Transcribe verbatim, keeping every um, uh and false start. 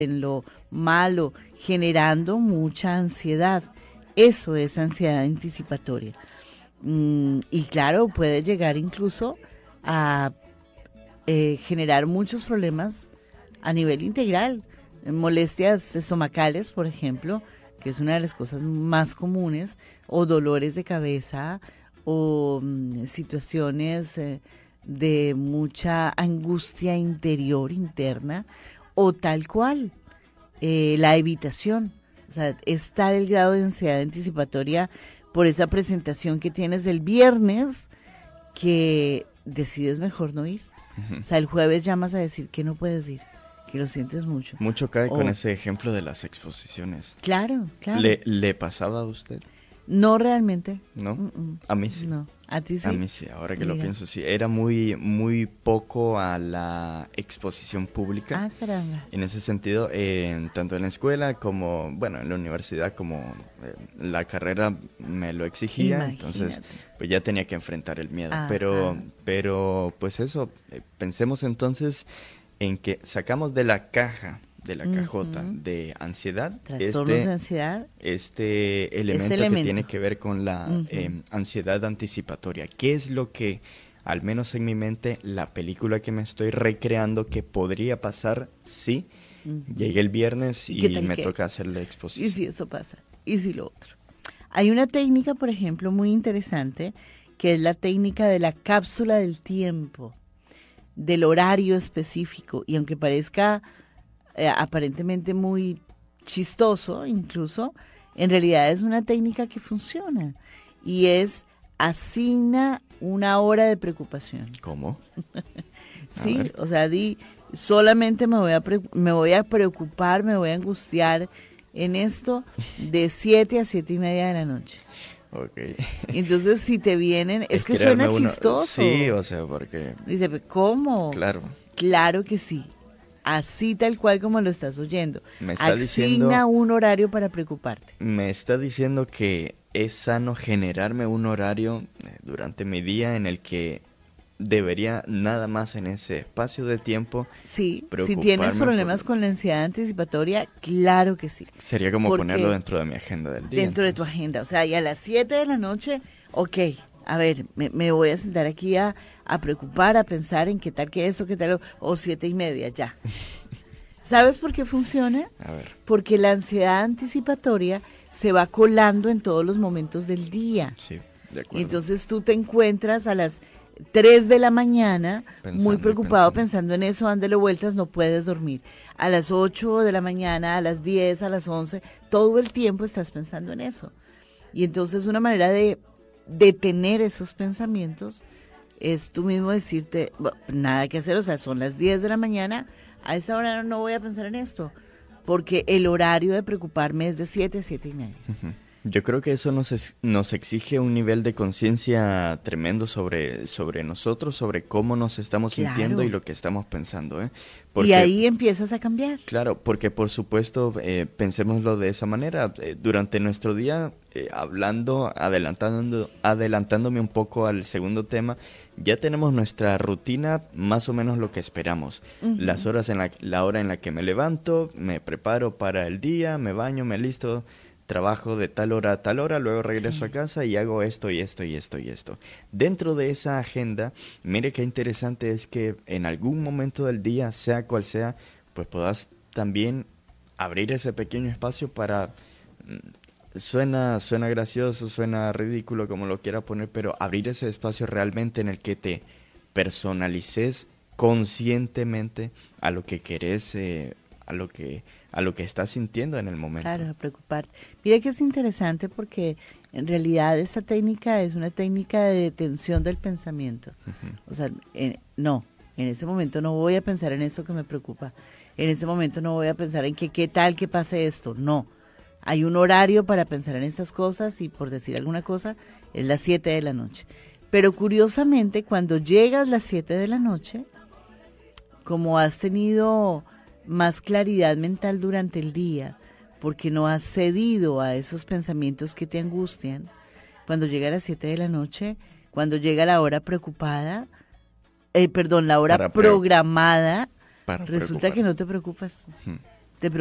en lo malo, generando mucha ansiedad. Eso es ansiedad anticipatoria. Mm, y claro, puede llegar incluso a eh, generar muchos problemas a nivel integral. Molestias estomacales, por ejemplo, que es una de las cosas más comunes, o dolores de cabeza, o mm, situaciones eh, de mucha angustia interior, interna, o tal cual, eh, la evitación. O sea, es tal el grado de ansiedad anticipatoria por esa presentación que tienes el viernes que decides mejor no ir. Uh-huh. O sea, el jueves llamas a decir que no puedes ir, que lo sientes mucho. Mucho cae o, con ese ejemplo de las exposiciones. Claro, claro. ¿Le, le pasaba a usted? No realmente. ¿No? Mm-mm. A mí sí. No. ¿A ti sí? A mí sí, ahora que Mira. lo pienso, sí. Era muy, muy poco a la exposición pública. Ah, caramba. En ese sentido, eh, tanto en la escuela como, bueno, en la universidad, como eh, la carrera me lo exigía. Imagínate. Entonces, pues ya tenía que enfrentar el miedo. Ah, pero, ah. pero, pues eso, eh, pensemos entonces en que sacamos de la caja, de la cajota uh-huh. de ansiedad, trastornos este, de ansiedad, este elemento, este elemento que tiene que ver con la uh-huh. eh, ansiedad anticipatoria. ¿Qué es lo que, al menos en mi mente, la película que me estoy recreando que podría pasar si uh-huh. llegué el viernes y, y me que? toca hacer la exposición? ¿Y si eso pasa? ¿Y si lo otro? Hay una técnica, por ejemplo, muy interesante, que es la técnica de la cápsula del tiempo, del horario específico, y aunque parezca Eh, aparentemente muy chistoso incluso, en realidad es una técnica que funciona y es asigna una hora de preocupación. ¿Cómo? Sí, o sea, di, solamente me voy, a pre- me voy a preocupar, me voy a angustiar en esto de siete a siete y media de la noche. Okay. Entonces, si te vienen, es, es que suena uno, chistoso. Sí, o sea, porque... Dice, ¿cómo? Claro. Claro que sí. Así tal cual como lo estás oyendo. Me está Asigna diciendo, un horario para preocuparte. Me está diciendo que es sano generarme un horario durante mi día en el que debería nada más en ese espacio de tiempo. Sí, si tienes problemas por... con la ansiedad anticipatoria, claro que sí. Sería como Porque ponerlo dentro de mi agenda del día. Dentro entonces. de tu agenda, o sea, y a las siete de la noche, ok, a ver, me, me voy a sentar aquí a, a preocupar, a pensar en qué tal que esto, qué tal, o siete y media, ya. ¿Sabes por qué funciona? A ver. Porque la ansiedad anticipatoria se va colando en todos los momentos del día. Sí, de acuerdo. Y entonces tú te encuentras a las tres de la mañana pensando, muy preocupado pensando. pensando en eso, dándole vueltas, no puedes dormir. A las ocho de la mañana, a las diez, a las once, todo el tiempo estás pensando en eso. Y entonces una manera de detener esos pensamientos es tú mismo decirte, bueno, nada que hacer, o sea, son las diez de la mañana, a esa hora no voy a pensar en esto, porque el horario de preocuparme es de siete a siete y media. Uh-huh. Yo creo que eso nos, es, nos exige un nivel de conciencia tremendo sobre, sobre nosotros, sobre cómo nos estamos claro. sintiendo y lo que estamos pensando, ¿eh? Porque, y ahí empiezas a cambiar. Claro, porque por supuesto, eh, pensémoslo de esa manera, eh, durante nuestro día, eh, hablando, adelantando, adelantándome un poco al segundo tema, ya tenemos nuestra rutina, más o menos lo que esperamos. Uh-huh. Las horas en la, la hora en la que me levanto, me preparo para el día, me baño, me listo, trabajo de tal hora a tal hora, luego regreso sí. a casa y hago esto y esto y esto y esto. Dentro de esa agenda, mire qué interesante es que en algún momento del día, sea cual sea, pues puedas también abrir ese pequeño espacio para... Suena, suena gracioso, suena ridículo, como lo quiera poner, pero abrir ese espacio realmente en el que te personalices conscientemente a lo que querés, eh, a lo que... a lo que estás sintiendo en el momento. Claro, a preocuparte. Mira que es interesante porque en realidad esta técnica es una técnica de detención del pensamiento. Uh-huh. O sea, en, no, en ese momento no voy a pensar en esto que me preocupa. En ese momento no voy a pensar en que qué tal que pase esto. No, hay un horario para pensar en estas cosas y por decir alguna cosa es las siete de la noche. Pero curiosamente cuando llegas las siete de la noche, como has tenido más claridad mental durante el día, porque no has cedido a esos pensamientos que te angustian, cuando llega a las siete de la noche, cuando llega la hora preocupada, eh, perdón, la hora para programada, para resulta que no te preocupas. Uh-huh.